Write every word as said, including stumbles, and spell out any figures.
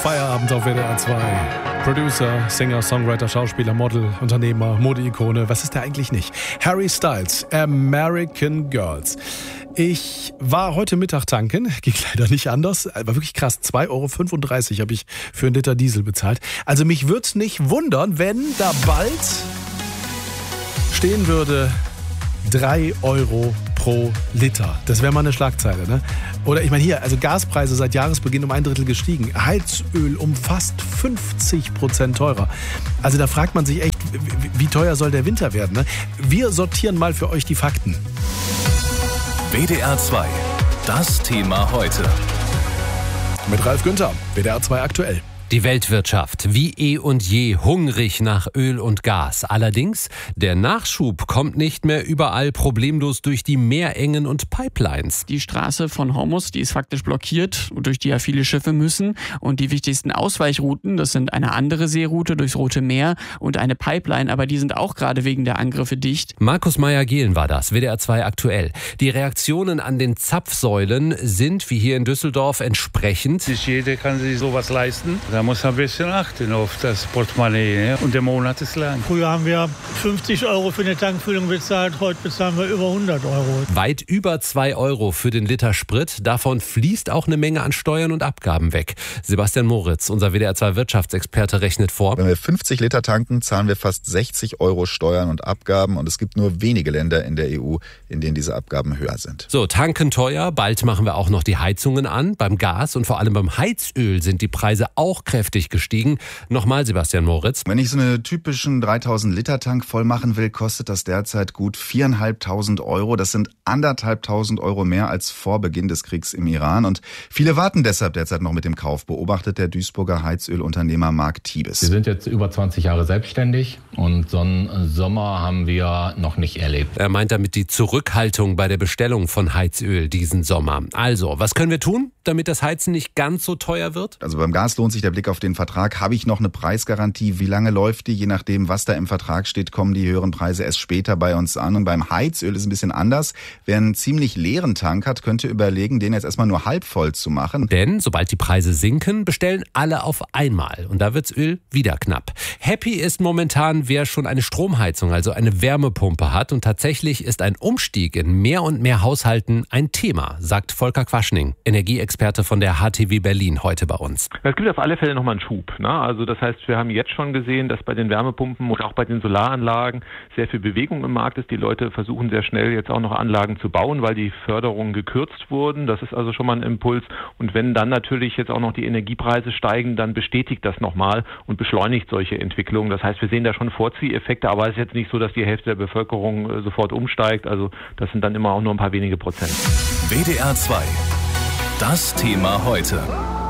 Feierabend auf W D R zwei. Producer, Singer, Songwriter, Schauspieler, Model, Unternehmer, Modeikone. Was ist der eigentlich nicht? Harry Styles, American Girls. Ich war heute Mittag tanken, ging leider nicht anders. War wirklich krass, zwei Euro fünfunddreißig habe ich für einen Liter Diesel bezahlt. Also mich würde es nicht wundern, wenn da bald stehen würde drei Euro pro Liter. Das wäre mal eine Schlagzeile, ne? Oder ich meine hier, also Gaspreise seit Jahresbeginn um ein Drittel gestiegen. Heizöl um fast fünfzig Prozent teurer. Also da fragt man sich echt, wie teuer soll der Winter werden, ne? Wir sortieren mal für euch die Fakten. W D R zwei, das Thema heute. Mit Ralf Günther, W D R zwei aktuell. Die Weltwirtschaft wie eh und je hungrig nach Öl und Gas. Allerdings, der Nachschub kommt nicht mehr überall problemlos durch die Meerengen und Pipelines. Die Straße von Hormuz, die ist faktisch blockiert, durch die ja viele Schiffe müssen. Und die wichtigsten Ausweichrouten, das sind eine andere Seeroute durchs Rote Meer und eine Pipeline, aber die sind auch gerade wegen der Angriffe dicht. Markus Meyer-Gehlen war das, W D R zwei aktuell. Die Reaktionen an den Zapfsäulen sind, wie hier in Düsseldorf, entsprechend. Nicht jeder kann sich sowas leisten. Da muss man ein bisschen achten auf das Portemonnaie, ne? Und der Monat ist lang. Früher haben wir fünfzig Euro für eine Tankfüllung bezahlt, heute bezahlen wir über hundert Euro. Weit über zwei Euro für den Liter Sprit. Davon fließt auch eine Menge an Steuern und Abgaben weg. Sebastian Moritz, unser W D R zwei Wirtschaftsexperte, rechnet vor. Wenn wir fünfzig Liter tanken, zahlen wir fast sechzig Euro Steuern und Abgaben. Und es gibt nur wenige Länder in der E U, in denen diese Abgaben höher sind. So, tanken teuer. Bald machen wir auch noch die Heizungen an. Beim Gas und vor allem beim Heizöl sind die Preise auch kräftig gestiegen. Nochmal Sebastian Moritz. Wenn ich so einen typischen dreitausend Liter Tank voll machen will, kostet das derzeit gut viertausendfünfhundert Euro. Das sind anderthalbtausend Euro mehr als vor Beginn des Kriegs im Iran. Und viele warten deshalb derzeit noch mit dem Kauf, beobachtet der Duisburger Heizölunternehmer Marc Tiebes. Wir sind jetzt über zwanzig Jahre selbstständig und so einen Sommer haben wir noch nicht erlebt. Er meint damit die Zurückhaltung bei der Bestellung von Heizöl diesen Sommer. Also, was können wir tun, damit das Heizen nicht ganz so teuer wird? Also beim Gas lohnt sich der Blick auf den Vertrag. Habe ich noch eine Preisgarantie? Wie lange läuft die? Je nachdem, was da im Vertrag steht, kommen die höheren Preise erst später bei uns an. Und beim Heizöl ist es ein bisschen anders. Wer einen ziemlich leeren Tank hat, könnte überlegen, den jetzt erstmal nur halb voll zu machen. Denn sobald die Preise sinken, bestellen alle auf einmal. Und da wird's Öl wieder knapp. Happy ist momentan, wer schon eine Stromheizung, also eine Wärmepumpe hat. Und tatsächlich ist ein Umstieg in mehr und mehr Haushalten ein Thema, sagt Volker Quaschning, Energieexperte von der H T W Berlin, heute bei uns. Es gibt auf alle Fälle nochmal einen Schub. Ne? Also das heißt, wir haben jetzt schon gesehen, dass bei den Wärmepumpen und auch bei den Solaranlagen sehr viel Bewegung im Markt ist. Die Leute versuchen sehr schnell jetzt auch noch Anlagen zu bauen, weil die Förderungen gekürzt wurden. Das ist also schon mal ein Impuls. Und wenn dann natürlich jetzt auch noch die Energiepreise steigen, dann bestätigt das nochmal und beschleunigt solche Entwicklungen. Das heißt, wir sehen da schon Vorzieheffekte, aber es ist jetzt nicht so, dass die Hälfte der Bevölkerung sofort umsteigt. Also das sind dann immer auch nur ein paar wenige Prozent. W D R zwei, das Thema heute.